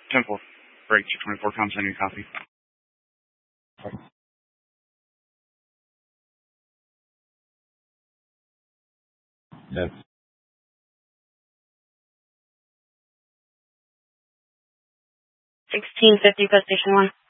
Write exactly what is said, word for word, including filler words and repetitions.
ten four. Break two twenty-four, com, sending you a copy. Yes. sixteen fifty, Post Station one.